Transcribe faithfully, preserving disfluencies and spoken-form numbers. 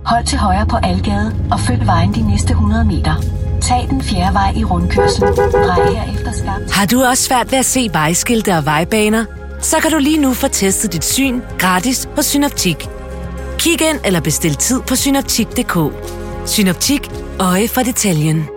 Hold til højre på Algade og følg vejen de næste hundrede meter. Tag den fjerde vej i rundkørslen. Drej herefter skarpt. Har du også svært ved at se vejskilte og vejbaner? Så kan du lige nu få testet dit syn gratis på Synoptik. Kig ind eller bestil tid på synoptik punktum d k. Synoptik. Øje for detaljen.